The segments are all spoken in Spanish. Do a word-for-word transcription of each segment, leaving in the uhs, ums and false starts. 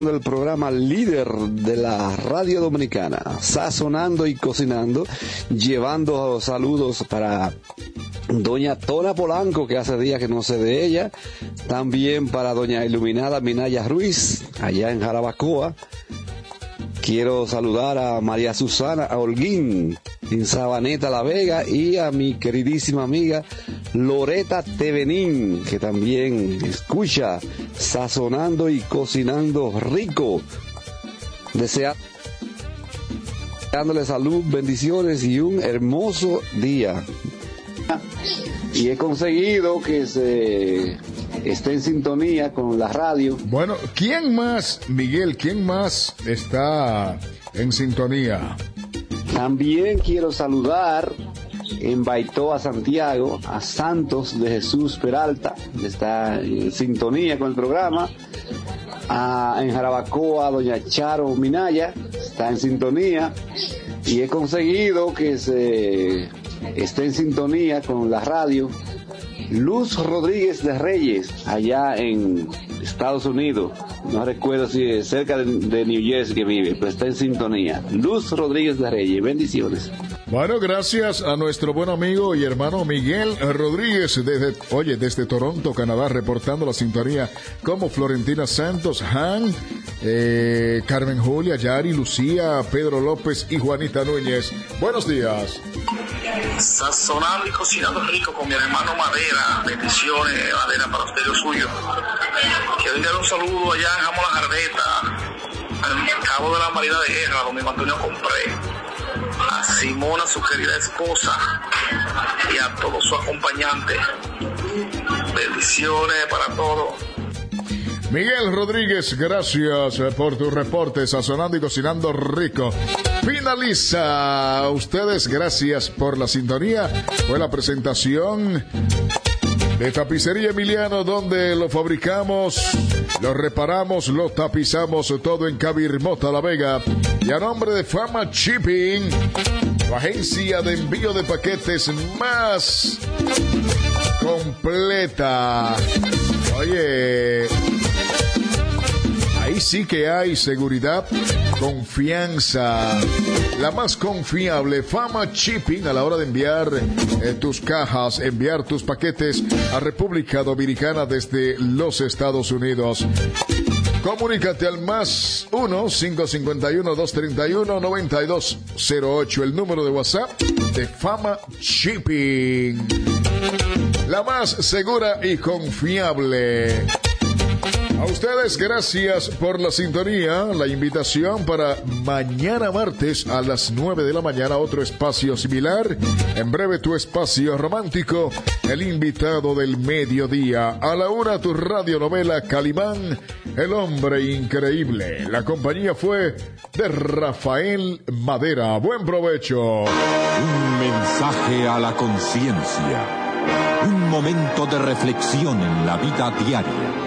El programa líder de la radio dominicana, sazonando y cocinando, llevando saludos para doña Tona Polanco, que hace días que no sé de ella, también para doña Iluminada Minaya Ruiz, allá en Jarabacoa. Quiero saludar a María Susana Holguín, en Sabaneta La Vega, y a mi queridísima amiga Loreta Tevenín, que también escucha Sazonando y Cocinando Rico. Deseándole salud, bendiciones y un hermoso día. Y he conseguido que se esté en sintonía con la radio. Bueno, ¿quién más, Miguel, quién más está en sintonía? También quiero saludar en Baitoa, Santiago, a Santos de Jesús Peralta, que está en sintonía con el programa. A, en Jarabacoa, doña Charo Minaya, está en sintonía. Y he conseguido que se esté en sintonía con la radio Luz Rodríguez de Reyes, allá en Estados Unidos. No recuerdo si es cerca de, de New Jersey que vive, pero está en sintonía. Luz Rodríguez de Reyes, bendiciones. Bueno, gracias a nuestro buen amigo y hermano Miguel Rodríguez, desde, oye, desde Toronto, Canadá, reportando la sintonía, como Florentina Santos, Han, eh, Carmen Julia, Yari, Lucía, Pedro López y Juanita Núñez. Buenos días. Sazonando y cocinando rico con mi hermano Madera. Bendiciones, Madera, para usted y lo suyo. Quiero enviar un saludo allá en Jamón La Jardeta, al cabo de la Marina de Guerra, donde Antonio compré. A Simona, su querida esposa, y a todos sus acompañantes. Bendiciones para todos. Miguel Rodríguez, gracias por tu reporte, Sazonando y Cocinando Rico. Finaliza. A ustedes, gracias por la sintonía. Fue la presentación de Tapicería Emiliano, donde lo fabricamos, lo reparamos, lo tapizamos, todo en Cabirmota, La Vega. Y a nombre de Fama Shipping, tu agencia de envío de paquetes más completa. Oye, ahí sí que hay seguridad, confianza, la más confiable, Fama Shipping, a la hora de enviar eh, tus cajas, enviar tus paquetes a República Dominicana desde los Estados Unidos. Comunícate al más uno cinco cinco uno dos tres uno nueve dos cero ocho, el número de WhatsApp de Fama Shipping, la más segura y confiable. A ustedes, gracias por la sintonía, la invitación para mañana martes a las nueve de la mañana, otro espacio similar. En breve, tu espacio romántico, el invitado del mediodía. A la una, tu radionovela Calimán, el hombre increíble. La compañía fue de Rafael Madera. Buen provecho. Un mensaje a la conciencia. Un momento de reflexión en la vida diaria.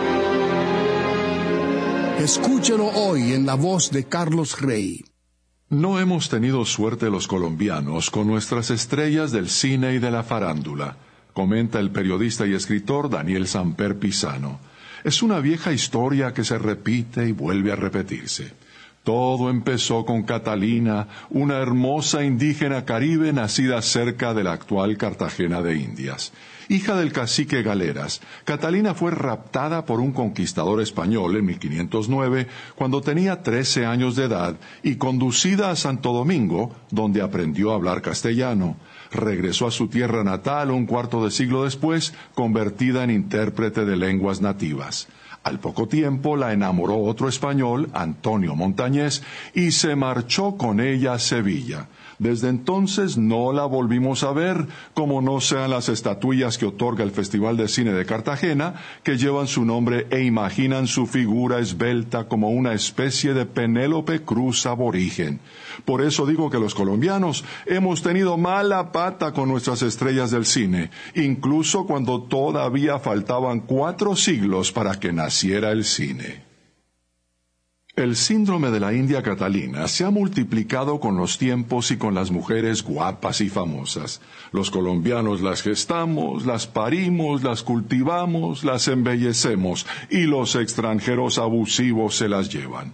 Escúchelo hoy en la voz de Carlos Rey. No hemos tenido suerte los colombianos con nuestras estrellas del cine y de la farándula, comenta el periodista y escritor Daniel Samper Pisano. Es una vieja historia que se repite y vuelve a repetirse. Todo empezó con Catalina, una hermosa indígena caribe nacida cerca de la actual Cartagena de Indias. Hija del cacique Galeras, Catalina fue raptada por un conquistador español en mil quinientos nueve, cuando tenía trece años de edad, y conducida a Santo Domingo, donde aprendió a hablar castellano. Regresó a su tierra natal un cuarto de siglo después, convertida en intérprete de lenguas nativas. Al poco tiempo la enamoró otro español, Antonio Montañés, y se marchó con ella a Sevilla. Desde entonces no la volvimos a ver, como no sean las estatuillas que otorga el Festival de Cine de Cartagena, que llevan su nombre e imaginan su figura esbelta como una especie de Penélope Cruz aborigen. Por eso digo que los colombianos hemos tenido mala pata con nuestras estrellas del cine, incluso cuando todavía faltaban cuatro siglos para que naciera el cine. El síndrome de la India Catalina se ha multiplicado con los tiempos y con las mujeres guapas y famosas. Los colombianos las gestamos, las parimos, las cultivamos, las embellecemos, y los extranjeros abusivos se las llevan.